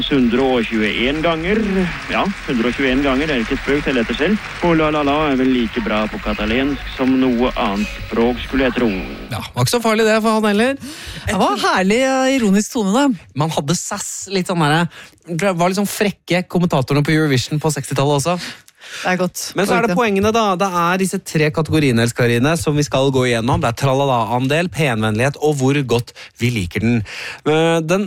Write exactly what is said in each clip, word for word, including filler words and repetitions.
hundre tjueen ganger. Ja, hundre tjueen ganger, det er ikke spøk til dette selv. Og la la la er vel like bra på katalensk som noe annet språk, skulle jeg tro. Ja, var ikke så farlig det for han heller. Det var herlig uh, ironisk tone da. Man hadde sass, litt sånn der, det var litt sånn frekke kommentatorene på Eurovision på sekstitallet også. Det er godt. Men så er det poengene da, det er disse tre kategoriene, Karine, som vi skal gå igjennom. Det er tralala-andel, penvennlighet og hvor godt vi liker den. Den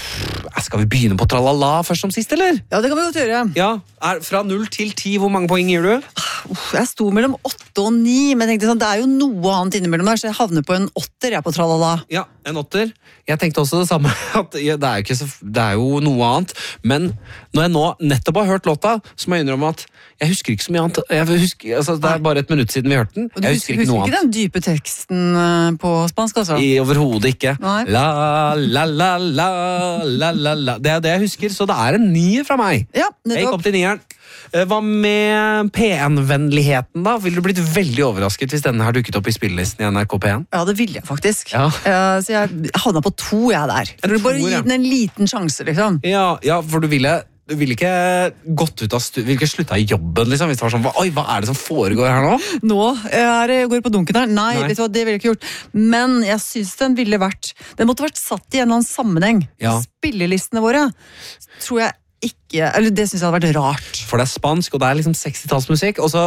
Skal vi begynne på tralala først som sist, eller? Ja, det kan vi godt gjøre. Ja, er fra null til ti, hvor mange poeng gir du? Jeg sto mellom åtte og ni, men jeg tenkte sånn, det er jo noe annet innimellom der, så jeg havner på en åtter, jeg på tralala. Ja, en åtter. Jeg tenkte også det samme, at det er jo, ikke så, det er jo noe annet, men når jeg nå nettopp har hørt låta, så må jeg innrømme at jeg husker ikke så mye annet. Jeg husker, altså, det er bare et minutt siden vi hørte den. Jeg husker, husker ikke noe ikke annet. den dype teksten på spansk, altså? I overhodet ikke. Nei. La, la, la, la, la, la, la. Det er det jeg husker, så det er en nier fra meg. Ja, Jeg gikk opp til nieren. Hva med P en-vennligheten da? Ville du blitt veldig overrasket hvis denne har dukket opp i spillelisten i N R K P en? Ja, det ville jeg faktisk. Ja. Uh, så jeg havna på to, jeg der. Jeg ville bare toer, gi ja. den en liten sjanse, liksom. Ja, ja, for du ville... Du ville ikke gått ut av stu... ville ikke slutta i jobben, liksom, hvis det var sånn, oi, hva er det som foregår her nå? Nå er det, går det på dunken her. Nei, Nei. vet du hva, det ville jeg ikke gjort. Men jeg synes den ville vært, den måtte vært satt i en eller annen sammenheng. Ja. Spillelistene våre, tror jeg ikke, eller det synes jeg hadde vært rart. For det er spansk, og det er liksom sekstitallsmusikk, og så,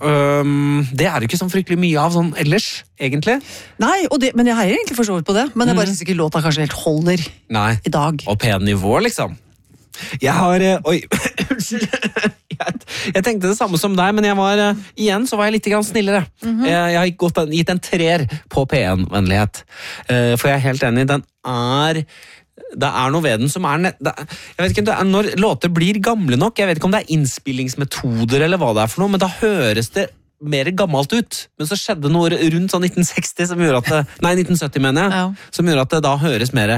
øhm, det er det ikke sånn fryktelig mye av sånn ellers, egentlig. Nei, og det, men jeg heier egentlig for så vidt på det, men jeg bare synes ikke låta kanskje helt holder Nei. i dag. Og pen-nivå, liksom. Jeg har, øh, oi, unnskyld, jeg, jeg tenkte det samme som deg, men jeg var, øh, igjen så var jeg litt grann snillere. Mm-hmm. jeg, jeg har gått, gitt en treer på P en-vennlighet, uh, for jeg er helt enig, den er... Det er noe ved den som er, nett, det er jeg vet ikke, det er når låter blir gamle nok, jeg vet ikke om det er innspillingsmetoder eller hva det er for noe, men da høres det mer gammelt ut, men så skjedde noe rundt sånn nitten seksti som gjorde at det, nei nitten sytti mener jeg, Ja. som gjorde at det da høres mer,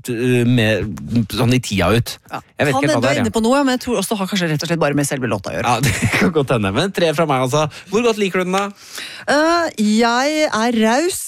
mer sånn i tida ut. Ja. Jeg vet Han ikke hva er det er. inne på noe, men jeg tror også det har kanskje rett og slett bare med selve låta å gjøre. Ja, det kan godt hende, men tre fra meg altså. Hvor godt liker du den da? Uh, jeg er raus.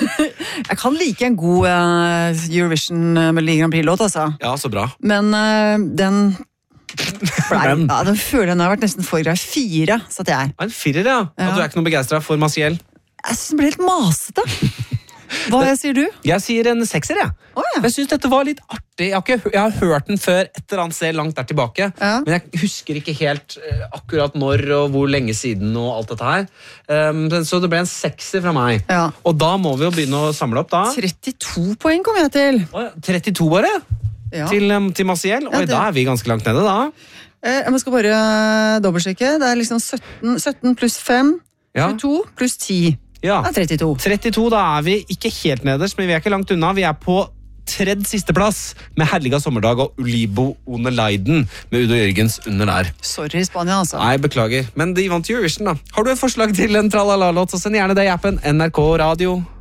Jeg kan like en god uh, Eurovision Melodi Grand Prix-låt, altså. Ja, så bra. Men uh, den... Blei, Men- ja, den føler den har vært nesten for grei. Fire, satt jeg. En firer, ja. Ja. Og du er ikke noe begeistret for Maciel? Jeg synes den ble helt masete. Hva sier du? Jeg sier en sekser, jeg. Å, ja. Jeg synes dette var litt artig. Jeg har, ikke, jeg har hørt den før et eller annet sted langt der tilbake, Ja. men jeg husker ikke helt uh, akkurat når og hvor lenge siden og alt dette her. Um, så det ble en sekser fra meg. Ja. Og da må vi jo begynne å samle opp da. trettito poeng kom jeg til. Å, ja, trettito bare Ja. til, um, til Maciel. Ja, Oi, det- da er vi ganske langt nede da. Eh, Jeg skal bare uh, dobbeltsjekke. Det er liksom sytten, sytten pluss fem, Ja. tjueto pluss ti. Ja. Det er trettito. trettito, da er vi ikke helt nederst, men vi er ikke langt unna. Vi er på tredje siste plass med Herliga sommerdag og Ulibo One Leiden med Udo Jørgens under der. Sorry, Spania, altså. Nei, beklager. Men de vant Eurovision, da. Har du et forslag til en tralala-låt, så send gjerne det i appen N R K Radio.